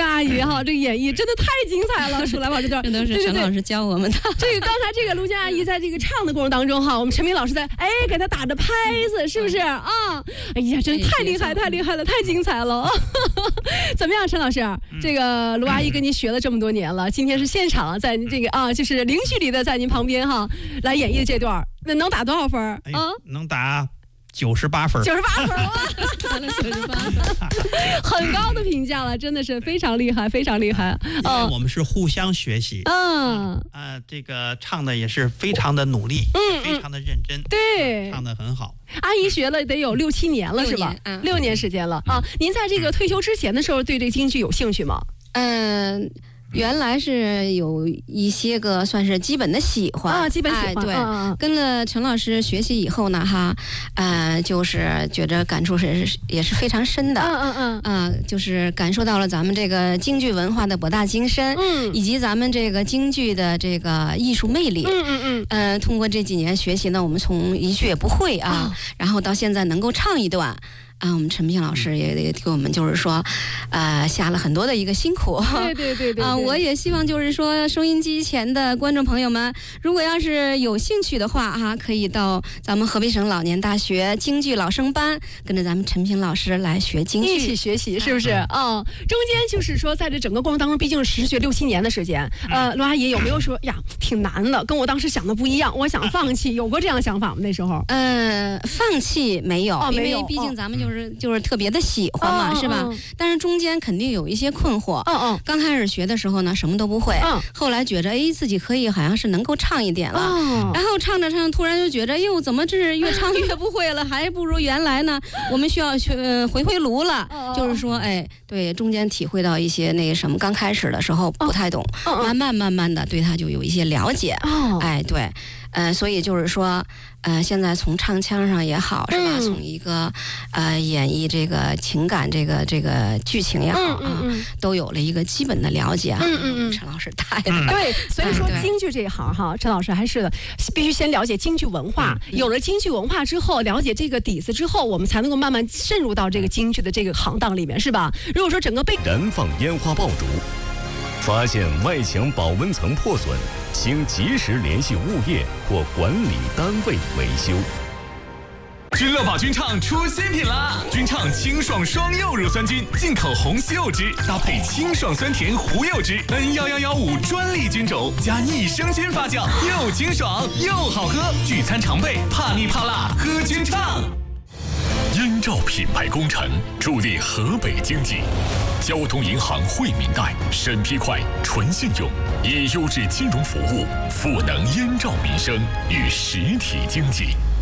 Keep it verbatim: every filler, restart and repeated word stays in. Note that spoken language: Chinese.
佳阿姨哈，这个演绎真的太精彩了，数来宝这段， 这都是陈老师教我们的。 这个刚才这个卢佳阿姨在这个唱的过程当中哈，我们陈明老师在哎给她打着拍子，是不是啊？哎呀，真太厉害，太厉害了，太精彩了！怎么样，陈老师？这个卢阿姨跟您学了这么多年了，今天是现场在这个啊，就是零距离的在您旁边哈，来演绎这段，那能打多少分啊？ 能打九十八分， 九十八分哇， 打了九十八分， 很高的评价了，真的是非常厉害，非常厉害。 因为我们是互相学习， 嗯， 啊，这个唱的也是非常的努力，嗯，非常的认真， 对， 唱的很好。 阿姨学了得有六七年了，是吧？ 嗯， 六年时间了啊。您在这个退休之前的时候，对这个京剧有兴趣吗？ 嗯。原来是有一些个算是基本的喜欢啊，基本喜欢。 哎、对、 嗯， 跟了陈老师学习以后呢，哈，呃，就是觉着感触是也是非常深的。 嗯嗯嗯。 啊、呃，就是感受到了咱们这个京剧文化的博大精深，嗯，以及咱们这个京剧的这个艺术魅力。 嗯嗯嗯。 呃，通过这几年学习呢，我们从一句也不会啊，哦、然后到现在能够唱一段。啊，我们陈平老师也也给我们就是说，呃，下了很多的一个辛苦。 对对对对。 啊，我也希望就是说，收音机前的观众朋友们，如果要是有兴趣的话，哈、啊，可以到咱们河北省老年大学京剧老生班，跟着咱们陈平老师来学京剧， 一起学习，是不是？嗯，中间就是说，在这整个过程当中，毕竟是实学六七年的时间。呃，罗阿姨有没有说呀，挺难的，跟我当时想的不一样，我想放弃，有过这样想法吗？那时候？ 呃，放弃没有， 哦、 因为毕竟咱们就。就是就是特别的喜欢嘛，哦、是吧？哦、但是中间肯定有一些困惑。 嗯嗯。 刚开始学的时候呢，什么都不会。嗯。后来觉着，哎，自己可以好像是能够唱一点了。哦。然后唱着唱着，突然就觉着，哟，怎么这是越唱越不会了？还不如原来呢。我们需要去、呃、回回炉了。哦。就是说，哎，对，中间体会到一些那个什么，刚开始的时候不太懂，哦、慢慢慢慢的对他就有一些了解。哦。哎，对。呃，所以就是说，呃，现在从唱腔上也好，是吧？嗯、从一个呃演绎这个情感、这个这个剧情也好啊，嗯嗯嗯、都有了一个基本的了解啊。 嗯嗯嗯， 陈老师太对， 对，所以说京剧这一行哈，陈老师还是必须先了解京剧文化，嗯、有了京剧文化之后，了解这个底子之后，我们才能够慢慢渗入到这个京剧的这个行当里面，是吧？如果说整个被燃放烟花爆竹。发现外墙保温层破损，请及时联系物业或管理单位维修。 君乐宝君唱出新品啦！君唱清爽双柚乳酸菌，进口红西柚汁搭配清爽酸甜胡柚汁 ，N 一一一五专利菌种加益生菌发酵，又清爽又好喝，聚餐常备，怕腻怕辣喝君唱。燕赵品牌工程助力河北经济。交通银行惠民贷审批快、纯信用，以优质金融服务赋能燕赵民生与实体经济。